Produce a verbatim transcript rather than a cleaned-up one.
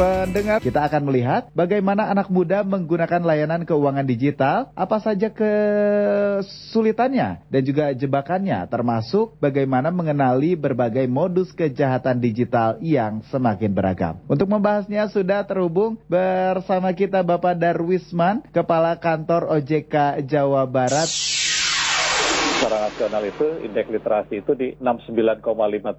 Pendengar, kita akan melihat bagaimana anak muda menggunakan layanan keuangan digital, apa saja kesulitannya dan juga jebakannya, termasuk bagaimana mengenali berbagai modus kejahatan digital yang semakin beragam. Untuk membahasnya sudah terhubung bersama kita Bapak Darwisman, Kepala Kantor O J K Jawa Barat. Secara nasional itu indeks literasi itu di enam puluh sembilan koma lima